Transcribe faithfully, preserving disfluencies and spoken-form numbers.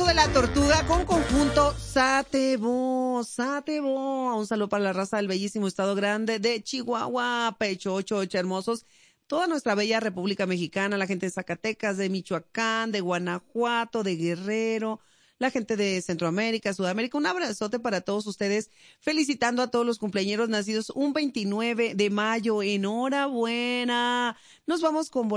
Hijo de la Tortuga con conjunto Satebo, Satebo. Un saludo para la raza del bellísimo estado grande de Chihuahua, Pecho Ocho, Ocho hermosos. Toda nuestra bella República Mexicana, la gente de Zacatecas, de Michoacán, de Guanajuato, de Guerrero, la gente de Centroamérica, Sudamérica. Un abrazote para todos ustedes, felicitando a todos los cumpleañeros nacidos un veintinueve de mayo. Enhorabuena. Nos vamos con